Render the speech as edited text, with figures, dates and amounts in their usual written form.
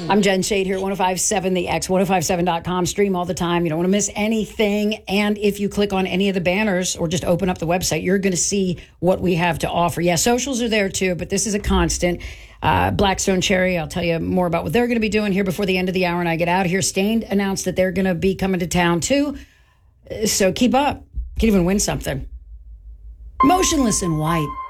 I'm Jen Shade here at 1057 The X, 1057.com. Stream all the time. You don't want to miss anything. And if you click on any of the banners or just open up the website, you're going to see what we have to offer. Yeah, socials are there too, but this is a constant. Blackstone Cherry, I'll tell you more about what they're going to be doing here before the end of the hour and I get out of here. Stained announced that they're going to be coming to town too. So keep up. You can even win something. Motionless in White.